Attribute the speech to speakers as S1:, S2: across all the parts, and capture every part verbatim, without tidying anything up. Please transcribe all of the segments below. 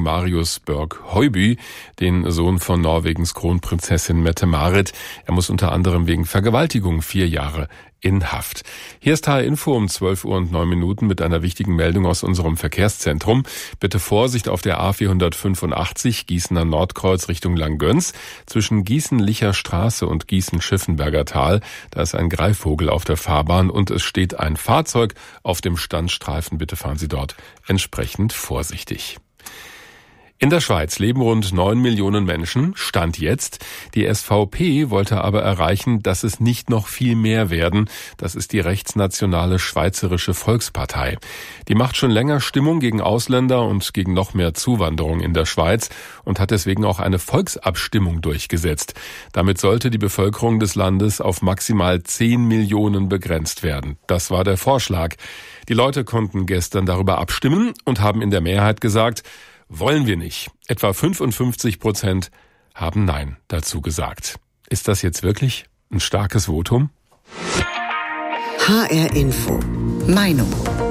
S1: Marius Berg-Høiby, den Sohn von Norwegens Kronprinzessin Mette-Marit. Er muss unter anderem wegen Vergewaltigung vier Jahre in Haft. Hier ist H R Info um zwölf Uhr und neun Minuten mit einer wichtigen Meldung aus unserem Verkehrszentrum. Bitte Vorsicht auf der A vierhundertfünfundachtzig Gießener Nordkreuz Richtung Langgöns. Zwischen Gießen-Licher Straße und Gießen-Schiffenberger Tal. Da ist ein Greifvogel auf der Fahrbahn und es steht ein Fahrzeug auf dem Standstreifen. Bitte fahren Sie dort entsprechend vorsichtig. In der Schweiz leben rund neun Millionen Menschen, Stand jetzt. Die S V P wollte aber erreichen, dass es nicht noch viel mehr werden. Das ist die rechtsnationale Schweizerische Volkspartei. Die macht schon länger Stimmung gegen Ausländer und gegen noch mehr Zuwanderung in der Schweiz und hat deswegen auch eine Volksabstimmung durchgesetzt. Damit sollte die Bevölkerung des Landes auf maximal zehn Millionen begrenzt werden. Das war der Vorschlag. Die Leute konnten gestern darüber abstimmen und haben in der Mehrheit gesagt, wollen wir nicht. Etwa fünfundfünfzig Prozent haben Nein dazu gesagt. Ist das jetzt wirklich ein starkes Votum?
S2: H R Info. Meinung.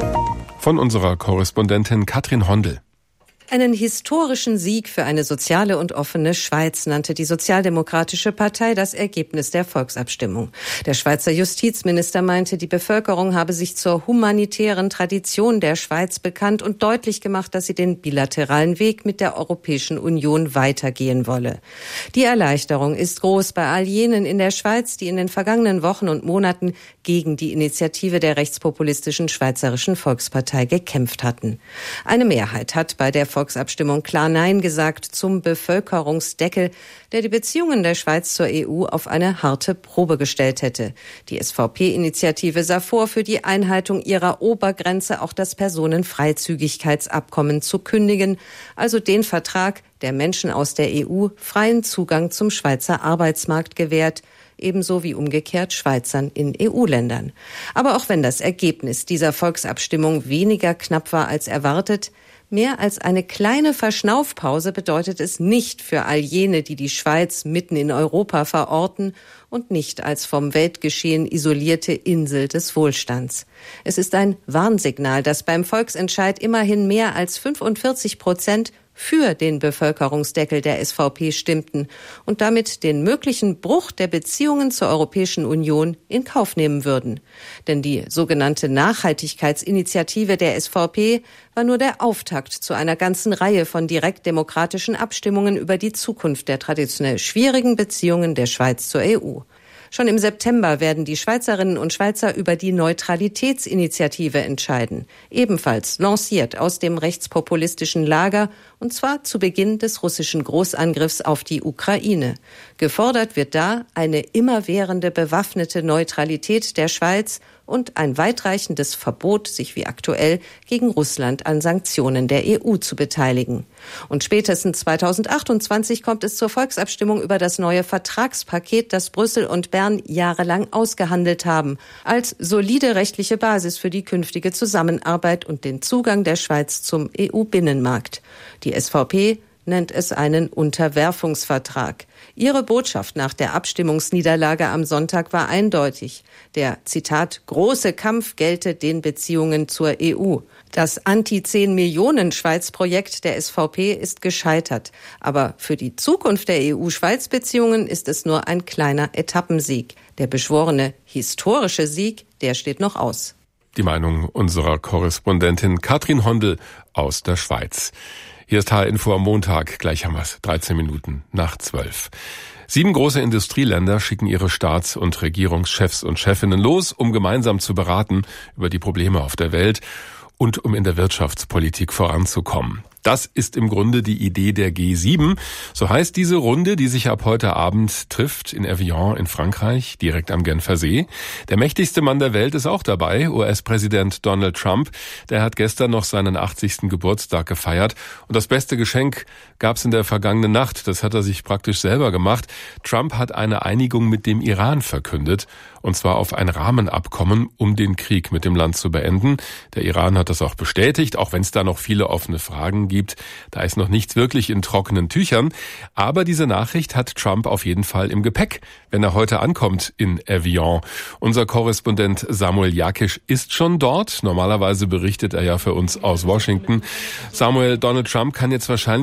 S1: Von unserer Korrespondentin Katrin Hondel.
S3: Einen historischen Sieg für eine soziale und offene Schweiz nannte die Sozialdemokratische Partei das Ergebnis der Volksabstimmung. Der Schweizer Justizminister meinte, die Bevölkerung habe sich zur humanitären Tradition der Schweiz bekannt und deutlich gemacht, dass sie den bilateralen Weg mit der Europäischen Union weitergehen wolle. Die Erleichterung ist groß bei all jenen in der Schweiz, die in den vergangenen Wochen und Monaten gegen die Initiative der rechtspopulistischen Schweizerischen Volkspartei gekämpft hatten. Eine Mehrheit hat bei der Volksabstimmung klar Nein gesagt zum Bevölkerungsdeckel, der die Beziehungen der Schweiz zur E U auf eine harte Probe gestellt hätte. Die S V P-Initiative sah vor, für die Einhaltung ihrer Obergrenze auch das Personenfreizügigkeitsabkommen zu kündigen, also den Vertrag, der Menschen aus der E U freien Zugang zum Schweizer Arbeitsmarkt gewährt, ebenso wie umgekehrt Schweizern in E U-Ländern. Aber auch wenn das Ergebnis dieser Volksabstimmung weniger knapp war als erwartet, mehr als eine kleine Verschnaufpause bedeutet es nicht für all jene, die die Schweiz mitten in Europa verorten und nicht als vom Weltgeschehen isolierte Insel des Wohlstands. Es ist ein Warnsignal, dass beim Volksentscheid immerhin mehr als fünfundvierzig Prozent für den Bevölkerungsdeckel der S V P stimmten und damit den möglichen Bruch der Beziehungen zur Europäischen Union in Kauf nehmen würden. Denn die sogenannte Nachhaltigkeitsinitiative der S V P war nur der Auftakt zu einer ganzen Reihe von direktdemokratischen Abstimmungen über die Zukunft der traditionell schwierigen Beziehungen der Schweiz zur E U. Schon im September werden die Schweizerinnen und Schweizer über die Neutralitätsinitiative entscheiden, ebenfalls lanciert aus dem rechtspopulistischen Lager, und zwar zu Beginn des russischen Großangriffs auf die Ukraine. Gefordert wird da eine immerwährende bewaffnete Neutralität der Schweiz und ein weitreichendes Verbot, sich wie aktuell gegen Russland an Sanktionen der E U zu beteiligen. Und spätestens zweitausendachtundzwanzig kommt es zur Volksabstimmung über das neue Vertragspaket, das Brüssel und Bern jahrelang ausgehandelt haben, als solide rechtliche Basis für die künftige Zusammenarbeit und den Zugang der Schweiz zum E U-Binnenmarkt. Die S V P nennt es einen Unterwerfungsvertrag. Ihre Botschaft nach der Abstimmungsniederlage am Sonntag war eindeutig. Der, Zitat, große Kampf gelte den Beziehungen zur E U. Das Anti-zehn-Millionen-Schweiz-Projekt der S V P ist gescheitert. Aber für die Zukunft der E U-Schweiz-Beziehungen ist es nur ein kleiner Etappensieg. Der beschworene historische Sieg, der steht noch aus.
S1: Die Meinung unserer Korrespondentin Katrin Hondel aus der Schweiz. Hier ist H R Info am Montag, gleich haben wir es, dreizehn Minuten nach zwölf. Sieben große Industrieländer schicken ihre Staats- und Regierungschefs und Chefinnen los, um gemeinsam zu beraten über die Probleme auf der Welt und um in der Wirtschaftspolitik voranzukommen. Das ist im Grunde die Idee der G sieben. So heißt diese Runde, die sich ab heute Abend trifft in Evian in Frankreich, direkt am Genfer See. Der mächtigste Mann der Welt ist auch dabei, U S-Präsident Donald Trump. Der hat gestern noch seinen achtzigsten Geburtstag gefeiert. Und das beste Geschenk gab es in der vergangenen Nacht. Das hat er sich praktisch selber gemacht. Trump hat eine Einigung mit dem Iran verkündet. Und zwar auf ein Rahmenabkommen, um den Krieg mit dem Land zu beenden. Der Iran hat das auch bestätigt, auch wenn es da noch viele offene Fragen gibt. Da ist noch nichts wirklich in trockenen Tüchern. Aber diese Nachricht hat Trump auf jeden Fall im Gepäck, wenn er heute ankommt in Evian. Unser Korrespondent Samuel Jakisch ist schon dort. Normalerweise berichtet er ja für uns aus Washington. Samuel, Donald Trump kann jetzt wahrscheinlich